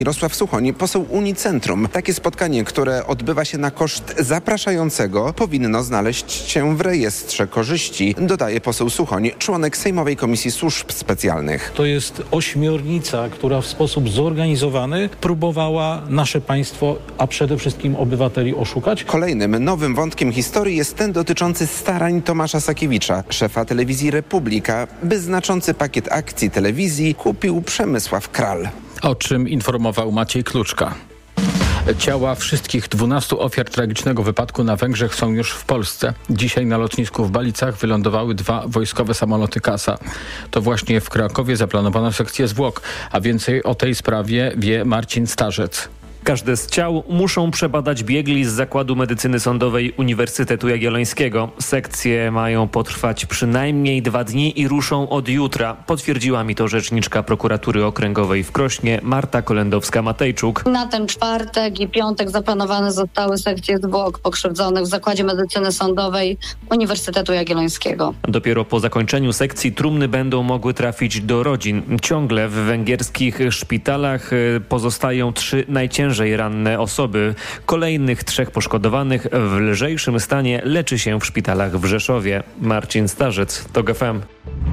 Mirosław Suchoń, poseł Unicentrum. Takie spotkanie, które odbywa się na koszt zapraszającego, powinno znaleźć się w rejestrze korzyści, dodaje poseł Suchoń, członek Sejmowej Komisji Służb Specjalnych. To jest ośmiornica, która w sposób zorganizowany próbowała nasze państwo, a przede wszystkim obywateli oszukać. Kolejnym nowym wątkiem historii jest ten dotyczący starań Tomasza Sakiewicza, szefa telewizji Republika, by znaczący pakiet akcji telewizji kupił Przemysław Kral. O czym informował Maciej Kluczka. Ciała wszystkich 12 ofiar tragicznego wypadku na Węgrzech są już w Polsce. Dzisiaj na lotnisku w Balicach wylądowały 2 wojskowe samoloty Kasa. To właśnie w Krakowie zaplanowano sekcję zwłok, a więcej o tej sprawie wie Marcin Starzec. Każde z ciał muszą przebadać biegli z Zakładu Medycyny Sądowej Uniwersytetu Jagiellońskiego. Sekcje mają potrwać przynajmniej 2 dni i ruszą od jutra. Potwierdziła mi to rzeczniczka Prokuratury Okręgowej w Krośnie Marta Kolendowska-Matejczuk. Na ten czwartek i piątek zaplanowane zostały sekcje zwłok pokrzywdzonych w Zakładzie Medycyny Sądowej Uniwersytetu Jagiellońskiego. Dopiero po zakończeniu sekcji trumny będą mogły trafić do rodzin. Ciągle w węgierskich szpitalach pozostają 3 najciężej ranne osoby. Kolejnych 3 poszkodowanych w lżejszym stanie leczy się w szpitalach w Rzeszowie. Marcin Starzec, TOG FM.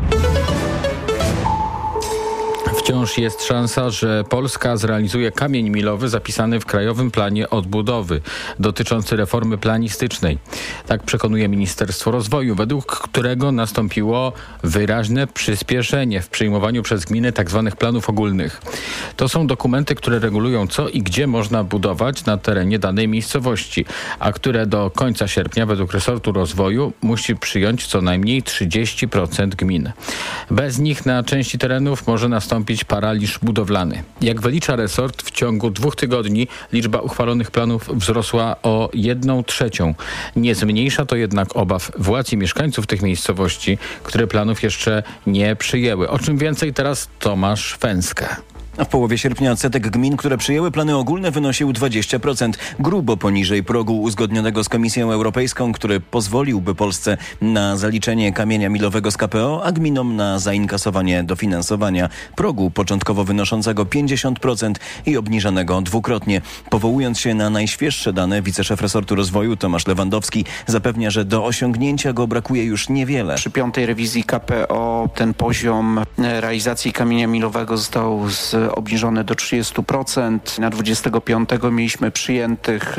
Wciąż jest szansa, że Polska zrealizuje kamień milowy zapisany w Krajowym Planie Odbudowy dotyczący reformy planistycznej. Tak przekonuje Ministerstwo Rozwoju, według którego nastąpiło wyraźne przyspieszenie w przyjmowaniu przez gminy tzw. planów ogólnych. To są dokumenty, które regulują co i gdzie można budować na terenie danej miejscowości, a które do końca sierpnia według resortu rozwoju musi przyjąć co najmniej 30% gmin. Bez nich na części terenów może nastąpić paraliż budowlany. Jak wylicza resort, w ciągu 2 tygodni liczba uchwalonych planów wzrosła o 1/3. Nie zmniejsza to jednak obaw władz i mieszkańców tych miejscowości, które planów jeszcze nie przyjęły. O czym więcej teraz Tomasz Fęskę. W połowie sierpnia odsetek gmin, które przyjęły plany ogólne, wynosił 20%, grubo poniżej progu uzgodnionego z Komisją Europejską, który pozwoliłby Polsce na zaliczenie kamienia milowego z KPO, a gminom na zainkasowanie dofinansowania progu początkowo wynoszącego 50% i obniżanego 2-krotnie. Powołując się na najświeższe dane, wiceszef resortu rozwoju Tomasz Lewandowski zapewnia, że do osiągnięcia go brakuje już niewiele. Przy 5. rewizji KPO ten poziom realizacji kamienia milowego został obniżone do 30%. Na 25 mieliśmy przyjętych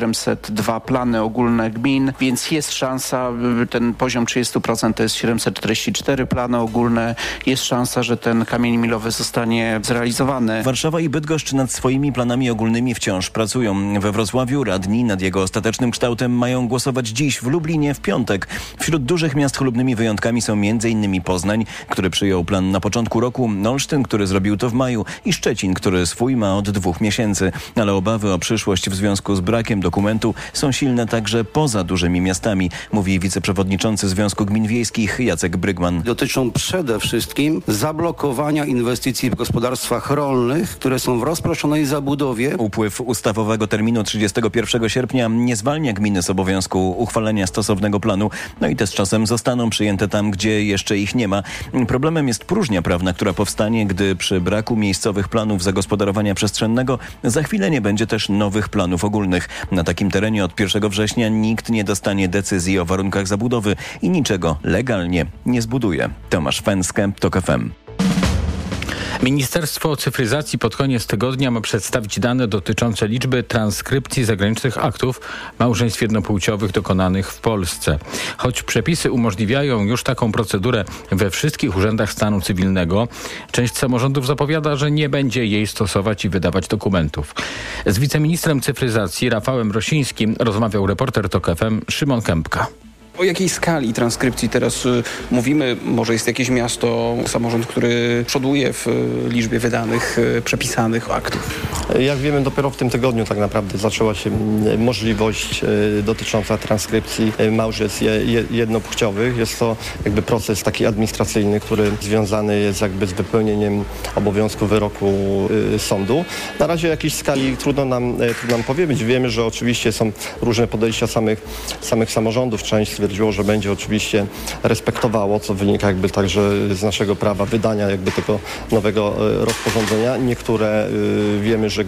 702 plany ogólne gmin, więc jest szansa, ten poziom 30% to jest 744 plany ogólne. Jest szansa, że ten kamień milowy zostanie zrealizowany. Warszawa i Bydgoszcz nad swoimi planami ogólnymi wciąż pracują. We Wrocławiu radni nad jego ostatecznym kształtem mają głosować dziś, w Lublinie w piątek. Wśród dużych miast chlubnymi wyjątkami są m.in. Poznań, który przyjął plan na początku roku, Olsztyn, który zrobił to w maju i Szczecin, który swój ma od 2 miesięcy. Ale obawy o przyszłość w związku z brakiem dokumentu są silne także poza dużymi miastami, mówi wiceprzewodniczący Związku Gmin Wiejskich Jacek Brygman. Dotyczą przede wszystkim zablokowania inwestycji w gospodarstwach rolnych, które są w rozproszonej zabudowie. Upływ ustawowego terminu 31 sierpnia nie zwalnia gminy z obowiązku uchwalenia stosownego planu, no i te z czasem zostaną przyjęte tam, gdzie jeszcze ich nie ma. Problemem jest próżnia prawna, która powstanie, gdy przy braku miejscowych planów zagospodarowania przestrzennego za chwilę nie będzie też nowych planów ogólnych. Na takim terenie od 1 września nikt nie dostanie decyzji o warunkach zabudowy i niczego legalnie nie zbuduje. Tomasz Fęskę, TOG FM. Ministerstwo Cyfryzacji pod koniec tygodnia ma przedstawić dane dotyczące liczby transkrypcji zagranicznych aktów małżeństw jednopłciowych dokonanych w Polsce. Choć przepisy umożliwiają już taką procedurę we wszystkich urzędach stanu cywilnego, część samorządów zapowiada, że nie będzie jej stosować i wydawać dokumentów. Z wiceministrem cyfryzacji Rafałem Rosińskim rozmawiał reporter TOG FM Szymon Kępka. O jakiej skali transkrypcji teraz mówimy? Może jest jakieś miasto, samorząd, który przoduje w liczbie wydanych, przepisanych aktów? Jak wiemy, dopiero w tym tygodniu tak naprawdę zaczęła się możliwość dotycząca transkrypcji małżeństw jednopłciowych. Jest to jakby proces taki administracyjny, który związany jest jakby z wypełnieniem obowiązku wyroku sądu. Na razie o jakiejś skali trudno nam powiedzieć. Wiemy, że oczywiście są różne podejścia samych samorządów. Część stwierdziło, że będzie oczywiście respektowało, co wynika jakby także z naszego prawa wydania jakby tego nowego rozporządzenia. Niektóre wiemy, że